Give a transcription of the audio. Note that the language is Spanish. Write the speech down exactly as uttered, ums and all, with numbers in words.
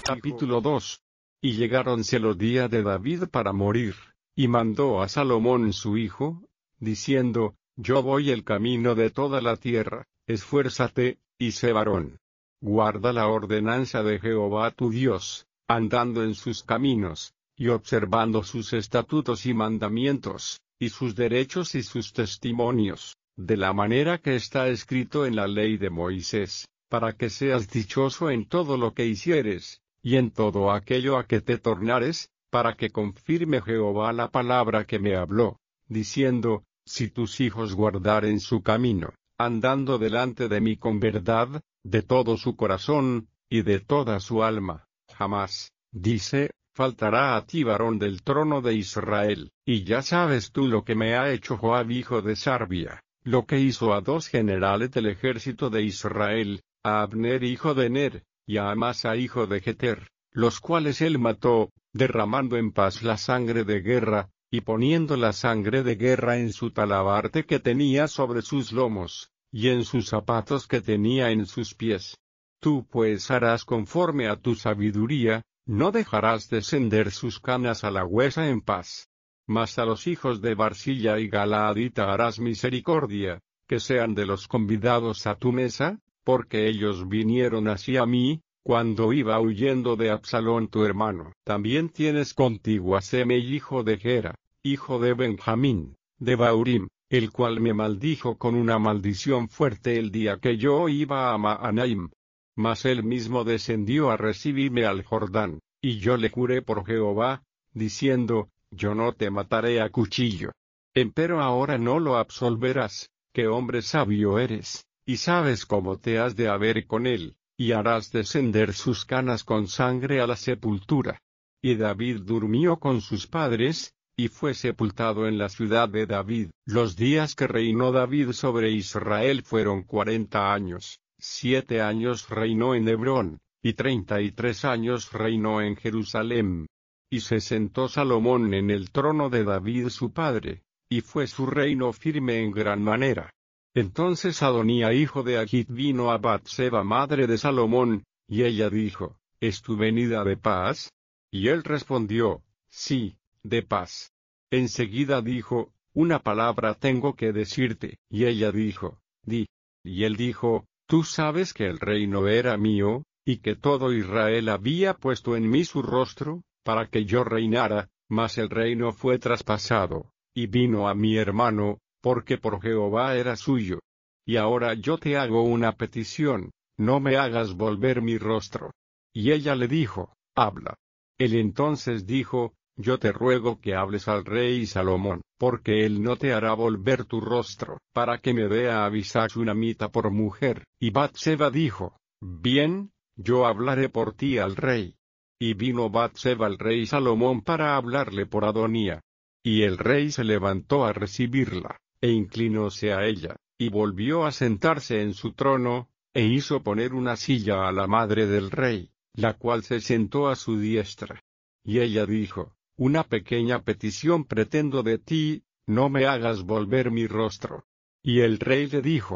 Capítulo dos. Y llegáronse los días de David para morir, y mandó a Salomón su hijo, diciendo, Yo voy el camino de toda la tierra, esfuérzate, y sé varón. Guarda la ordenanza de Jehová tu Dios, andando en sus caminos, y observando sus estatutos y mandamientos, y sus derechos y sus testimonios, de la manera que está escrito en la ley de Moisés, para que seas dichoso en todo lo que hicieres, y en todo aquello a que te tornares, para que confirme Jehová la palabra que me habló, diciendo, si tus hijos guardaren su camino, andando delante de mí con verdad, de todo su corazón, y de toda su alma, jamás, dice, faltará a ti varón del trono de Israel. Y ya sabes tú lo que me ha hecho Joab hijo de Sarvia, lo que hizo a dos generales del ejército de Israel, a Abner hijo de Ner, y a Amasa hijo de Jeter, los cuales él mató, derramando en paz la sangre de guerra, y poniendo la sangre de guerra en su talabarte que tenía sobre sus lomos, y en sus zapatos que tenía en sus pies. Tú pues harás conforme a tu sabiduría, no dejarás descender sus canas a la huesa en paz. Mas a los hijos de Barzilla y Galaadita harás misericordia, que sean de los convidados a tu mesa, porque ellos vinieron hacia mí, cuando iba huyendo de Absalón tu hermano. También tienes contigo a Semei hijo de Gera, hijo de Benjamín, de Baurim, el cual me maldijo con una maldición fuerte el día que yo iba a Mahanaim. Mas él mismo descendió a recibirme al Jordán, y yo le juré por Jehová, diciendo, yo no te mataré a cuchillo. Empero ahora no lo absolverás, que hombre sabio eres, y sabes cómo te has de haber con él, y harás descender sus canas con sangre a la sepultura. Y David durmió con sus padres, y fue sepultado en la ciudad de David. Los días que reinó David sobre Israel fueron cuarenta años, siete años reinó en Hebrón, y treinta y tres años reinó en Jerusalén. Y se sentó Salomón en el trono de David su padre, y fue su reino firme en gran manera. Entonces Adonía hijo de Agit vino a Batseba madre de Salomón, y ella dijo, ¿es tu venida de paz? Y él respondió, sí, de paz. Enseguida dijo, una palabra tengo que decirte, y ella dijo, di. Y él dijo, tú sabes que el reino era mío, y que todo Israel había puesto en mí su rostro, para que yo reinara, mas el reino fue traspasado, y vino a mi hermano, porque por Jehová era suyo. Y ahora yo te hago una petición, no me hagas volver mi rostro. Y ella le dijo, habla. Él entonces dijo, yo te ruego que hables al rey Salomón, porque él no te hará volver tu rostro, para que me dé a Abisag sunamita por mujer. Y Batseba dijo, bien, yo hablaré por ti al rey. Y vino Batseba al rey Salomón para hablarle por Adonía. Y el rey se levantó a recibirla, e inclinóse a ella, y volvió a sentarse en su trono, e hizo poner una silla a la madre del rey, la cual se sentó a su diestra. Y ella dijo, una pequeña petición pretendo de ti, no me hagas volver mi rostro. Y el rey le dijo,